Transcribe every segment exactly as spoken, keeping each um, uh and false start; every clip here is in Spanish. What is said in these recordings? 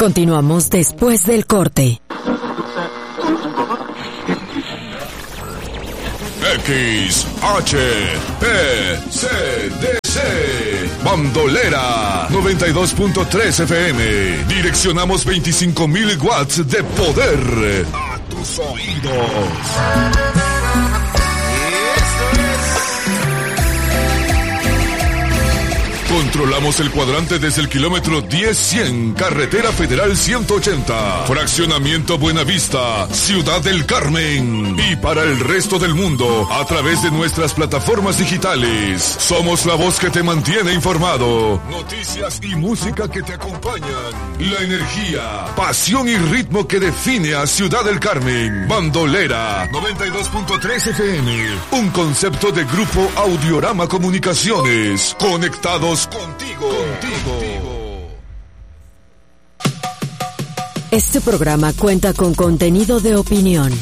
Continuamos después del corte. X H P C D C Bandolera noventa y dos punto tres F M. Direccionamos veinticinco mil watts de poder a tus oídos. Controlamos el cuadrante desde el kilómetro diez cien, Carretera Federal ciento ochenta, Fraccionamiento Buenavista, Ciudad del Carmen. Y para el resto del mundo, a través de nuestras plataformas digitales. Somos la voz que te mantiene informado. Noticias y música que te acompañan. La energía, pasión y ritmo que define a Ciudad del Carmen. Bandolera noventa y dos punto tres F M. Un concepto de Grupo Audiorama Comunicaciones. Conectados contigo, contigo. Este programa cuenta con contenido de opinión.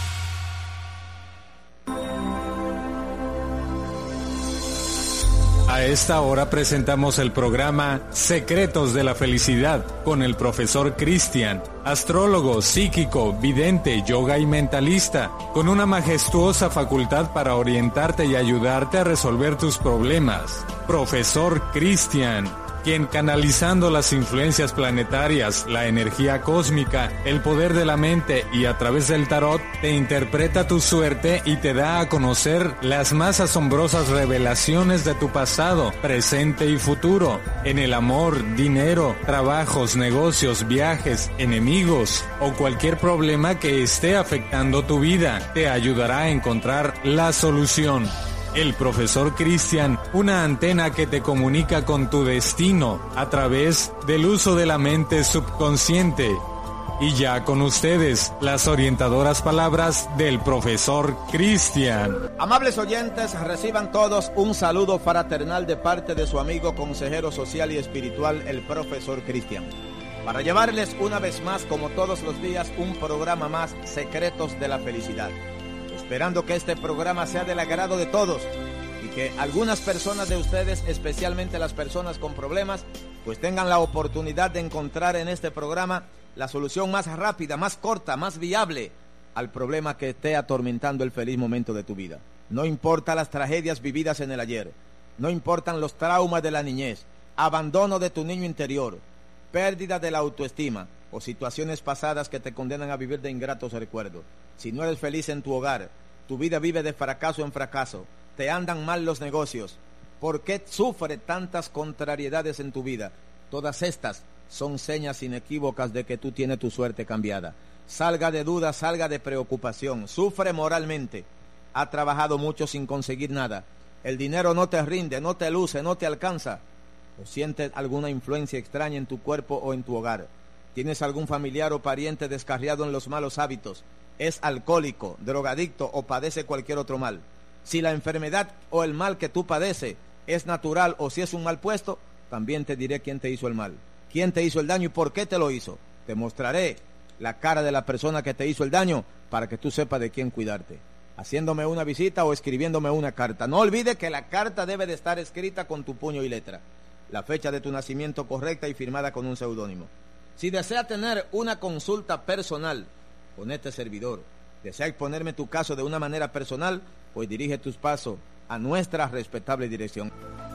A esta hora presentamos el programa Secretos de la Felicidad con el profesor Cristian, astrólogo, psíquico, vidente, yoga y mentalista, con una majestuosa facultad para orientarte y ayudarte a resolver tus problemas. Profesor Cristian, quien canalizando las influencias planetarias, la energía cósmica, el poder de la mente y a través del tarot, te interpreta tu suerte y te da a conocer las más asombrosas revelaciones de tu pasado, presente y futuro, en el amor, dinero, trabajos, negocios, viajes, enemigos o cualquier problema que esté afectando tu vida. Te ayudará a encontrar la solución. El profesor Cristian, una antena que te comunica con tu destino a través del uso de la mente subconsciente. Y ya con ustedes, las orientadoras palabras del profesor Cristian. Amables oyentes, reciban todos un saludo fraternal de parte de su amigo consejero social y espiritual, el profesor Cristian, para llevarles una vez más, como todos los días, un programa más, Secretos de la Felicidad. Esperando que este programa sea del agrado de todos y que algunas personas de ustedes, especialmente las personas con problemas, pues tengan la oportunidad de encontrar en este programa la solución más rápida, más corta, más viable al problema que esté atormentando el feliz momento de tu vida. No importa las tragedias vividas en el ayer, no importan los traumas de la niñez, abandono de tu niño interior, pérdida de la autoestima o situaciones pasadas que te condenan a vivir de ingratos recuerdos. Si no eres feliz en tu hogar, tu vida vive de fracaso en fracaso, te andan mal los negocios, ¿por qué sufre tantas contrariedades en tu vida? Todas estas son señas inequívocas de que tú tienes tu suerte cambiada. Salga de duda, salga de preocupación, sufre moralmente, ha trabajado mucho sin conseguir nada, el dinero no te rinde, no te luce, no te alcanza, o sientes alguna influencia extraña en tu cuerpo o en tu hogar. ¿Tienes algún familiar o pariente descarriado en los malos hábitos? ¿Es alcohólico, drogadicto o padece cualquier otro mal? Si la enfermedad o el mal que tú padeces es natural o si es un mal puesto, también te diré quién te hizo el mal, quién te hizo el daño y por qué te lo hizo. Te mostraré la cara de la persona que te hizo el daño para que tú sepas de quién cuidarte, haciéndome una visita o escribiéndome una carta. No olvides que la carta debe de estar escrita con tu puño y letra, la fecha de tu nacimiento correcta y firmada con un seudónimo. Si desea tener una consulta personal con este servidor, desea exponerme tu caso de una manera personal, pues dirige tus pasos a nuestra respetable dirección.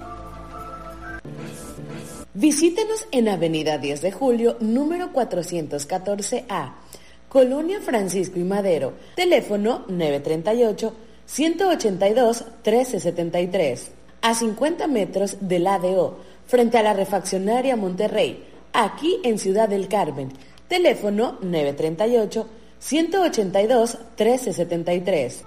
Visítenos en Avenida diez de Julio, número cuatrocientos catorce A, Colonia Francisco y Madero, teléfono nueve tres ocho, uno ocho dos, uno tres siete tres, a cincuenta metros del A D O, frente a la refaccionaria Monterrey, aquí en Ciudad del Carmen, teléfono nueve tres ocho, uno ocho dos, uno tres siete tres.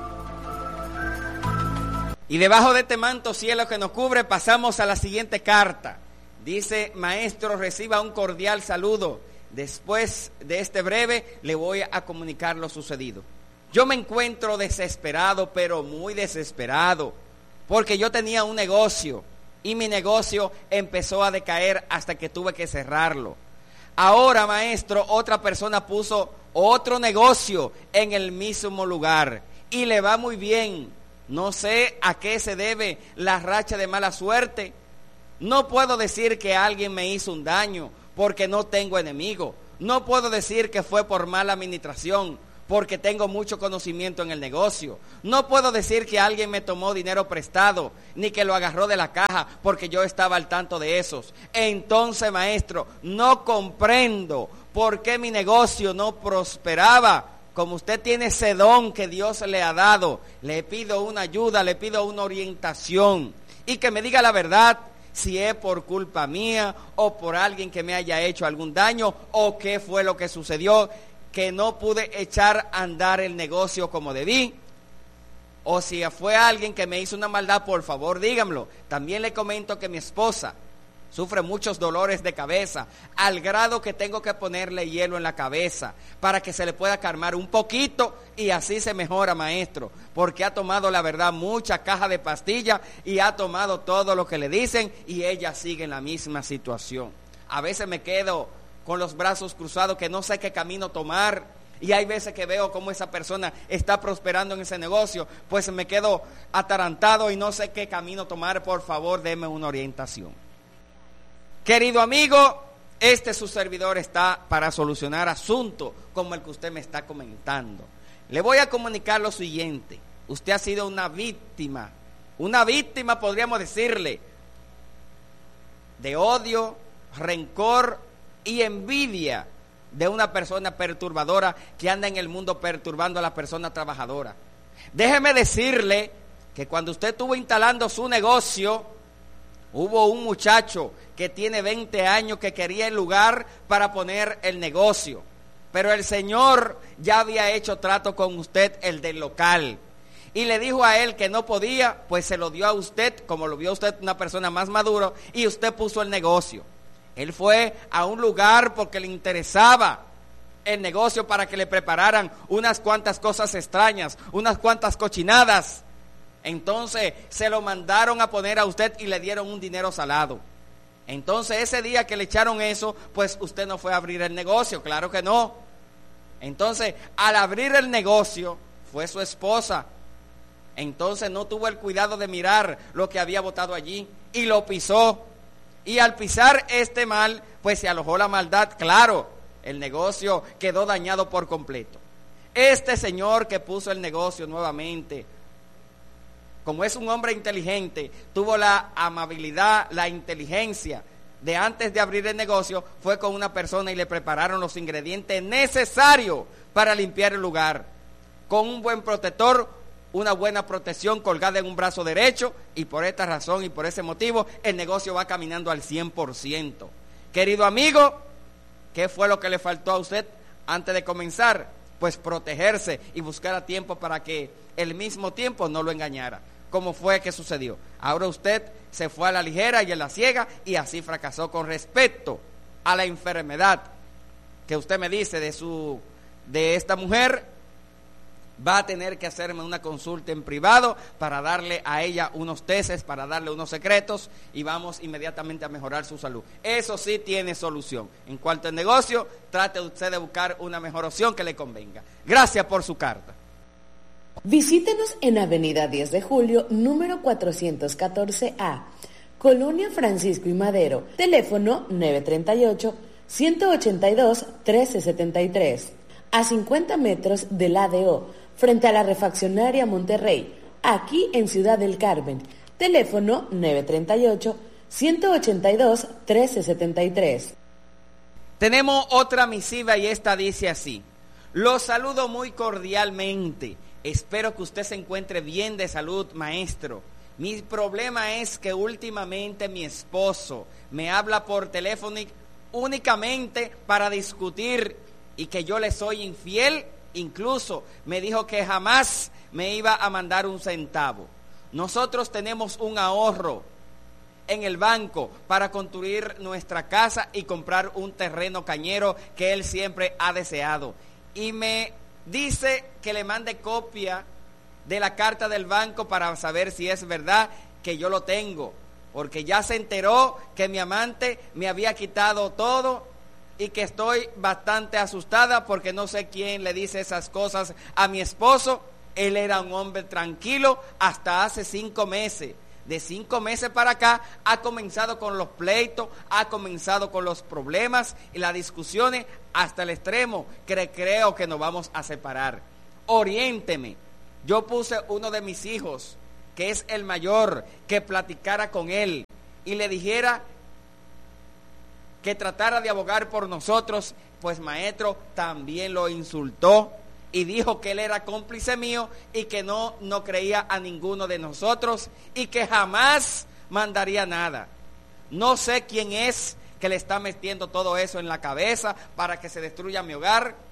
Y debajo de este manto cielo que nos cubre, pasamos a la siguiente carta. Dice: maestro, reciba un cordial saludo. Después de este breve, le voy a comunicar lo sucedido. Yo me encuentro desesperado, pero muy desesperado, porque yo tenía un negocio y mi negocio empezó a decaer hasta que tuve que cerrarlo. Ahora, maestro, otra persona puso otro negocio en el mismo lugar y le va muy bien. No sé a qué se debe la racha de mala suerte. No puedo decir que alguien me hizo un daño, porque no tengo enemigo. No puedo decir que fue por mala administración, porque tengo mucho conocimiento en el negocio. No puedo decir que alguien me tomó dinero prestado, ni que lo agarró de la caja, porque yo estaba al tanto de esos. Entonces, maestro, no comprendo por qué mi negocio no prosperaba. Como usted tiene ese don que Dios le ha dado, le pido una ayuda, le pido una orientación, y que me diga la verdad, si es por culpa mía, o por alguien que me haya hecho algún daño, o qué fue lo que sucedió, que no pude echar a andar el negocio como debí, o si fue alguien que me hizo una maldad, por favor díganmelo. También le comento que mi esposa sufre muchos dolores de cabeza, al grado que tengo que ponerle hielo en la cabeza para que se le pueda calmar un poquito, y así se mejora, maestro, porque ha tomado, la verdad, mucha caja de pastillas y ha tomado todo lo que le dicen, y ella sigue en la misma situación. A veces me quedo con los brazos cruzados, que no sé qué camino tomar, y hay veces que veo cómo esa persona está prosperando en ese negocio, pues me quedo atarantado y no sé qué camino tomar. Por favor, deme una orientación. Querido amigo, este su servidor está para solucionar asuntos como el que usted me está comentando. Le voy a comunicar lo siguiente. Usted ha sido una víctima, una víctima, podríamos decirle, de odio, rencor y envidia de una persona perturbadora que anda en el mundo perturbando a la persona trabajadora. Déjeme decirle que cuando usted estuvo instalando su negocio, hubo un muchacho que tiene veinte años que quería el lugar para poner el negocio, pero el Señor ya había hecho trato con usted, el del local, y le dijo a él que no podía, pues se lo dio a usted, como lo vio usted una persona más madura, y usted puso el negocio. Él fue a un lugar porque le interesaba el negocio, para que le prepararan unas cuantas cosas extrañas, unas cuantas cochinadas. Entonces se lo mandaron a poner a usted y le dieron un dinero salado. Entonces ese día que le echaron eso, pues usted no fue a abrir el negocio, claro que no. Entonces al abrir el negocio fue su esposa. Entonces no tuvo el cuidado de mirar lo que había botado allí y lo pisó. Y al pisar este mal, pues se alojó la maldad, claro, el negocio quedó dañado por completo. Este señor que puso el negocio nuevamente, como es un hombre inteligente, tuvo la amabilidad, la inteligencia de, antes de abrir el negocio, fue con una persona y le prepararon los ingredientes necesarios para limpiar el lugar, con un buen protector, una buena protección colgada en un brazo derecho, y por esta razón y por ese motivo el negocio va caminando al cien por ciento. Querido amigo, ¿qué fue lo que le faltó a usted antes de comenzar? Pues protegerse y buscar a tiempo para que el mismo tiempo no lo engañara. ¿Cómo fue que sucedió? Ahora usted se fue a la ligera y a la ciega, y así fracasó. Con respecto a la enfermedad que usted me dice de su de esta mujer, va a tener que hacerme una consulta en privado para darle a ella unos testes, para darle unos secretos, y vamos inmediatamente a mejorar su salud. Eso sí tiene solución. En cuanto al negocio, trate usted de buscar una mejor opción que le convenga. Gracias por su carta. Visítenos en Avenida diez de Julio, número cuatrocientos catorce A, Colonia Francisco y Madero, teléfono nueve tres ocho, uno ocho dos, uno tres siete tres, a cincuenta metros del A D O, frente a la refaccionaria Monterrey, aquí en Ciudad del Carmen, teléfono nueve tres ocho, uno ocho dos, uno tres siete tres. Tenemos otra misiva y esta dice así: los saludo muy cordialmente. Espero que usted se encuentre bien de salud, maestro. Mi problema es que últimamente mi esposo me habla por teléfono únicamente para discutir, y que yo le soy infiel. Incluso me dijo que jamás me iba a mandar un centavo. Nosotros tenemos un ahorro en el banco para construir nuestra casa y comprar un terreno cañero que él siempre ha deseado. Y me dice que le mande copia de la carta del banco para saber si es verdad que yo lo tengo, porque ya se enteró que mi amante me había quitado todo, y que estoy bastante asustada porque no sé quién le dice esas cosas a mi esposo. Él era un hombre tranquilo hasta hace cinco meses. De cinco meses para acá ha comenzado con los pleitos, ha comenzado con los problemas y las discusiones hasta el extremo que creo que nos vamos a separar. Oriénteme. Yo puse uno de mis hijos, que es el mayor, que platicara con él y le dijera que tratara de abogar por nosotros, pues maestro también lo insultó y dijo que él era cómplice mío y que no, no creía a ninguno de nosotros y que jamás mandaría nada. No sé quién es que le está metiendo todo eso en la cabeza para que se destruya mi hogar.